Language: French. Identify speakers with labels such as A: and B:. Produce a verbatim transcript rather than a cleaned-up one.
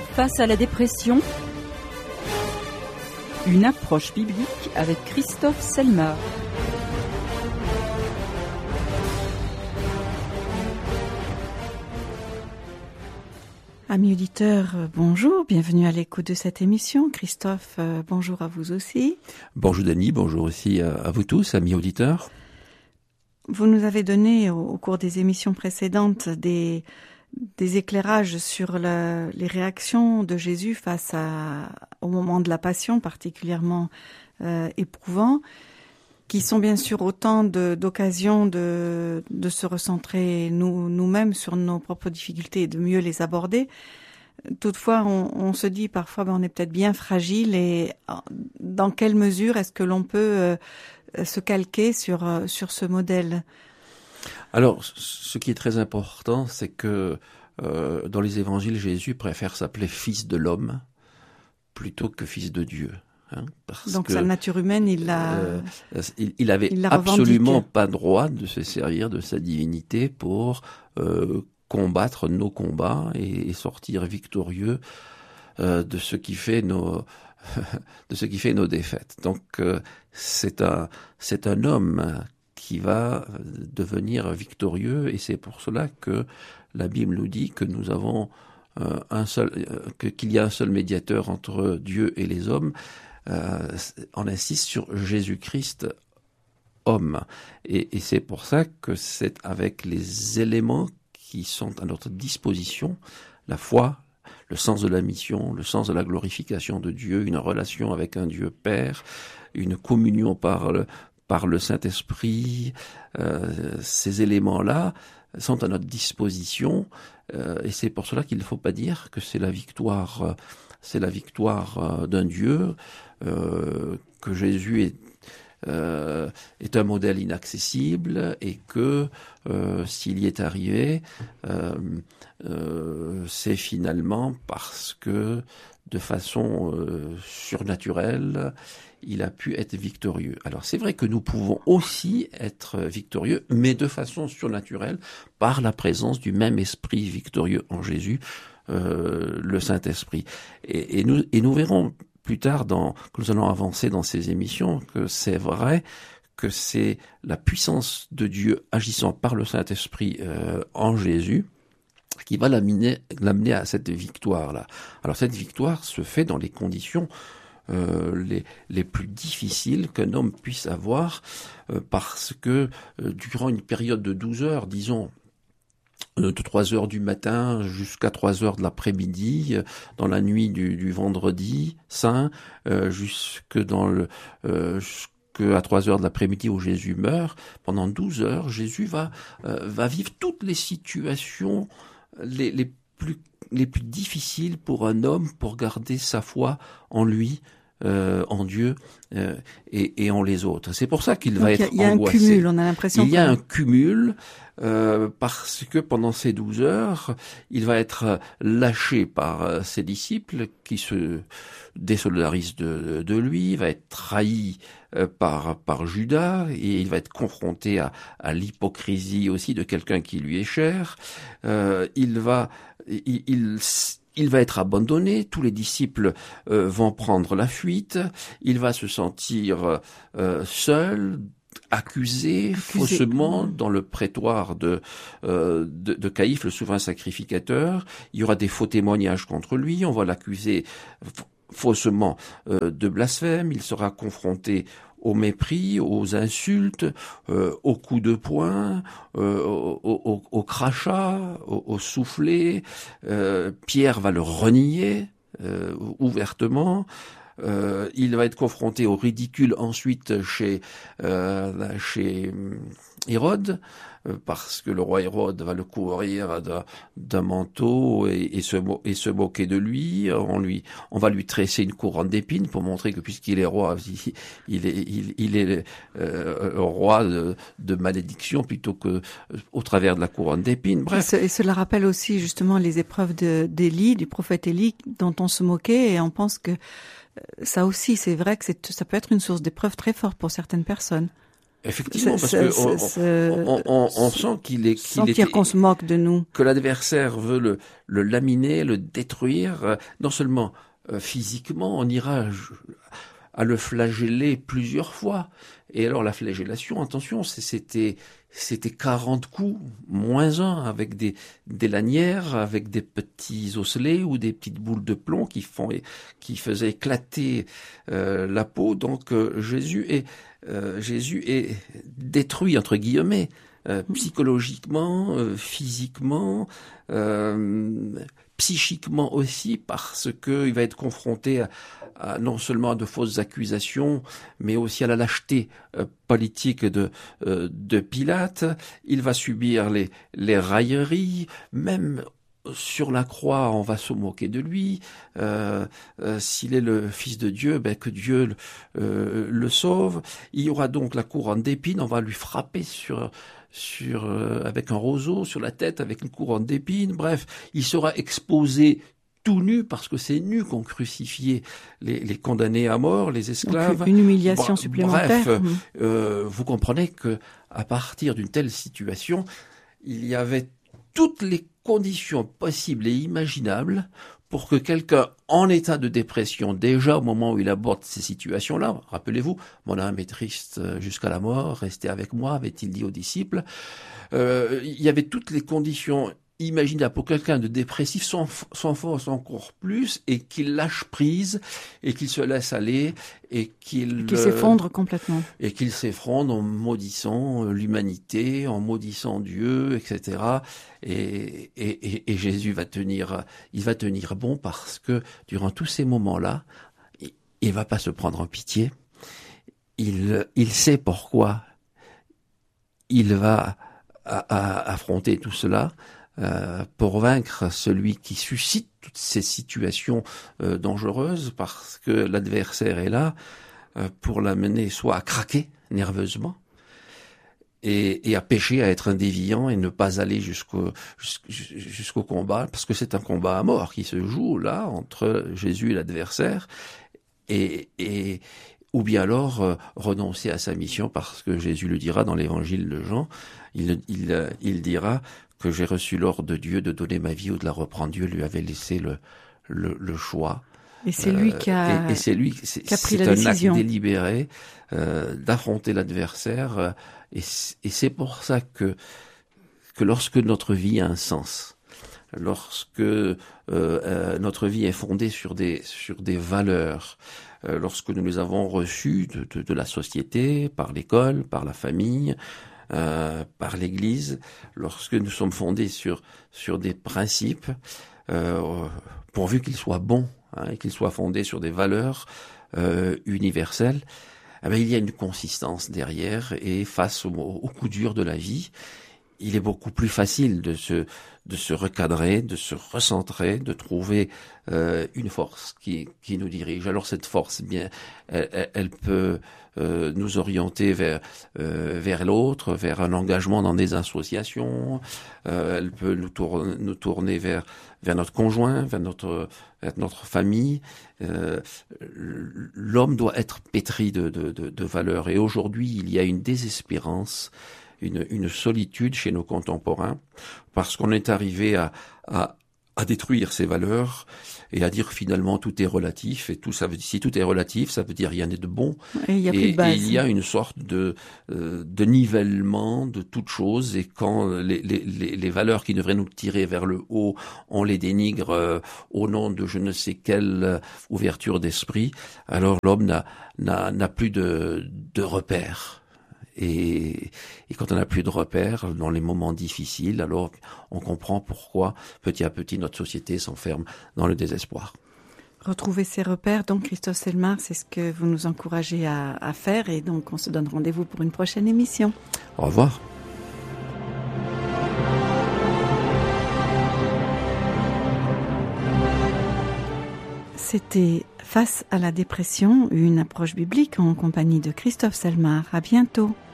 A: Face à la dépression, une approche biblique avec Christophe Selmar.
B: Amis auditeurs, bonjour, bienvenue à l'écoute de cette émission. Christophe, euh, bonjour à vous aussi.
C: Bonjour Denis, bonjour aussi à, à vous tous, amis auditeurs.
B: Vous nous avez donné au, au cours des émissions précédentes des, des éclairages sur le, les réactions de Jésus face à, au moment de la Passion, particulièrement euh, éprouvant, qui sont bien sûr autant de, d'occasions de, de se recentrer nous, nous-mêmes sur nos propres difficultés et de mieux les aborder. Toutefois, on, on se dit parfois ben, on est peut-être bien fragile et dans quelle mesure est-ce que l'on peut euh, se calquer sur, euh, sur ce modèle ?
C: Alors, ce qui est très important, c'est que euh, dans les évangiles, Jésus préfère s'appeler fils de l'homme plutôt que fils de Dieu. Hein, parce
B: Donc
C: que,
B: sa nature humaine, il l'a,
C: euh, il, il avait
B: il l'a
C: absolument
B: revendiqué.
C: pas droit de se servir de sa divinité pour euh, combattre nos combats et, et sortir victorieux euh, de ce qui fait nos de ce qui fait nos défaites. Donc euh, c'est un c'est un homme qui va devenir victorieux et c'est pour cela que la Bible nous dit que nous avons euh, un seul euh, que, qu'il y a un seul médiateur entre Dieu et les hommes. Euh, on insiste sur Jésus-Christ homme et, et c'est pour ça que c'est avec les éléments qui sont à notre disposition, la foi, le sens de la mission, le sens de la glorification de Dieu, une relation avec un Dieu Père, une communion par le, par le Saint-Esprit, euh, ces éléments-là sont à notre disposition euh, et c'est pour cela qu'il ne faut pas dire que c'est la victoire euh, c'est la victoire euh, d'un Dieu, euh, que Jésus est, euh, est un modèle inaccessible et que euh, s'il y est arrivé, euh, euh, c'est finalement parce que de façon euh, surnaturelle, il a pu être victorieux. Alors c'est vrai que nous pouvons aussi être victorieux, mais de façon surnaturelle, par la présence du même esprit victorieux en Jésus, Euh, le Saint-Esprit. Et, et, nous, et nous verrons plus tard, dans, que nous allons avancer dans ces émissions, que c'est vrai que c'est la puissance de Dieu agissant par le Saint-Esprit euh, en Jésus qui va l'amener, l'amener à cette victoire-là. Alors cette victoire se fait dans les conditions euh, les, les plus difficiles qu'un homme puisse avoir euh, parce que euh, durant une période de douze heures, disons, de trois heures du matin jusqu'à trois heures de l'après-midi, dans la nuit du, du vendredi saint, euh, jusque dans le euh, jusqu'à trois heures de l'après-midi où Jésus meurt, pendant douze heures, Jésus va euh, va vivre toutes les situations les, les plus les plus difficiles pour un homme pour garder sa foi en lui. Euh, en Dieu euh, et, et en les autres. C'est pour ça qu'il
B: Donc
C: va
B: il
C: être
B: y a, il y a
C: angoissé.
B: un cumul, on a l'impression.
C: Il y a
B: que...
C: un cumul euh, parce que pendant ces douze heures, il va être lâché par ses disciples qui se désolidarisent de, de lui, il va être trahi euh, par par Judas et il va être confronté à, à l'hypocrisie aussi de quelqu'un qui lui est cher. Euh, il va il, il Il va être abandonné, tous les disciples euh, vont prendre la fuite, il va se sentir euh, seul, accusé, accusé faussement dans le prétoire de, euh, de, de Caïphe, le souverain sacrificateur. Il y aura des faux témoignages contre lui, on va l'accuser faussement euh, de blasphème, il sera confronté au mépris, aux insultes, euh, aux coups de poing, euh, au, au, au crachat, au, au soufflet. Euh, Pierre va le renier euh, ouvertement. Euh, il va être confronté au ridicule ensuite chez euh, chez Hérode, euh, parce que le roi Hérode va le couvrir d'un, d'un manteau et, et, se, et se moquer de lui. On lui, on va lui tresser une couronne d'épines pour montrer que puisqu'il est roi, il, il est, il, il est euh, roi de, de malédiction plutôt que euh, au travers de la couronne d'épines. Bref.
B: Et, ce, et cela rappelle aussi justement les épreuves de, d'Élie, du prophète Élie, dont on se moquait, et on pense que ça aussi, c'est vrai que c'est, ça peut être une source d'épreuve très forte pour certaines personnes.
C: Effectivement,
B: c'est,
C: parce
B: c'est,
C: que on,
B: c'est,
C: on, on, on sent qu'il est, qu'il
B: sentir
C: est,
B: qu'on se moque de nous,
C: que l'adversaire veut le, le laminer, le détruire, euh, non seulement euh, physiquement, on ira à le flageller plusieurs fois. Et alors la flagellation, attention, c'était c'était quarante coups moins un avec des des lanières, avec des petits osselets ou des petites boules de plomb qui font qui faisaient éclater euh, la peau. Donc euh, Jésus est euh, Jésus est détruit entre guillemets euh, psychologiquement, euh, physiquement. Euh, psychiquement aussi, parce que il va être confronté à, à non seulement à de fausses accusations, mais aussi à la lâcheté euh, politique de euh, de Pilate. Il va subir les les railleries, même sur la croix, on va se moquer de lui. Euh, euh, s'il est le Fils de Dieu, ben que Dieu euh, le sauve. Il y aura donc la couronne d'épines, on va lui frapper sur sur euh, avec un roseau sur la tête, avec une couronne d'épines. Bref, il sera exposé tout nu, parce que c'est nu qu'on crucifiait les, les condamnés à mort, les esclaves.
B: Donc, une humiliation
C: Bra-
B: supplémentaire.
C: Bref,
B: Mmh.
C: euh, vous comprenez que à partir d'une telle situation, il y avait toutes les conditions possibles et imaginables pour que quelqu'un en état de dépression, déjà au moment où il aborde ces situations-là, rappelez-vous, mon âme est triste jusqu'à la mort, restez avec moi, avait-il dit aux disciples, euh, il y avait toutes les conditions imaginables pour quelqu'un de dépressif, s'en s'enfonce encore plus et qu'il lâche prise et qu'il se laisse aller et qu'il
B: Qui s'effondre complètement.
C: et qu'il s'effondre en maudissant l'humanité, en maudissant Dieu, et cetera. Et, et, et, et Jésus va tenir, il va tenir bon, parce que durant tous ces moments-là, il, il va pas se prendre en pitié. Il, il sait pourquoi il va à, à, affronter tout cela. Euh, pour vaincre celui qui suscite toutes ces situations euh, dangereuses, parce que l'adversaire est là euh, pour l'amener soit à craquer nerveusement et, et à pécher, à être un déviant et ne pas aller jusqu'au jusqu'au combat, parce que c'est un combat à mort qui se joue là entre Jésus et l'adversaire, et, et ou bien alors euh, renoncer à sa mission, parce que Jésus le dira dans l'évangile de Jean, il, il, il dira que j'ai reçu l'ordre de Dieu de donner ma vie ou de la reprendre. Dieu lui avait laissé le, le, le choix.
B: Et c'est lui qui a,
C: euh, et, et c'est lui, c'est,
B: qui a pris
C: c'est
B: la
C: un
B: décision.
C: acte délibéré euh, d'affronter l'adversaire. Euh, et, et c'est pour ça que, que lorsque notre vie a un sens, lorsque euh, euh, notre vie est fondée sur des, sur des valeurs, euh, lorsque nous les avons reçues de, de, de la société, par l'école, par la famille, Euh, par l'Église, lorsque nous sommes fondés sur sur des principes, euh, pourvu qu'ils soient bons, hein, et qu'ils soient fondés sur des valeurs euh, universelles, eh bien, il y a une consistance derrière, et face au, au coup dur de la vie, il est beaucoup plus facile de se de se recadrer, de se recentrer, de trouver euh, une force qui qui nous dirige. Alors cette force, bien, elle, elle peut euh, nous orienter vers euh, vers l'autre, vers un engagement dans des associations. Euh, elle peut nous tourner nous tourner vers vers notre conjoint, vers notre vers notre famille. Euh, l'homme doit être pétri de de de, de valeurs. Et aujourd'hui, il y a une désespérance, Une, une solitude chez nos contemporains, parce qu'on est arrivé à, à, à détruire ces valeurs et à dire finalement tout est relatif, et tout ça veut dire, si tout est relatif, ça veut dire rien n'est de bon.
B: Et il y a
C: et,
B: plus de base.
C: Et il y a une sorte de, euh, de nivellement de toute chose, et quand les, les, les, les valeurs qui devraient nous tirer vers le haut, on les dénigre euh, au nom de je ne sais quelle euh, ouverture d'esprit, alors l'homme n'a, n'a, n'a plus de, de repères. Et, et quand on n'a plus de repères dans les moments difficiles, alors on comprend pourquoi petit à petit notre société s'enferme dans le désespoir.
B: Retrouver ses repères, donc Christophe Selmar, c'est ce que vous nous encouragez à, à faire, et donc on se donne rendez-vous pour une prochaine émission.
C: Au revoir.
B: C'était Face à la dépression, une approche biblique en compagnie de Christophe Selmar. À bientôt.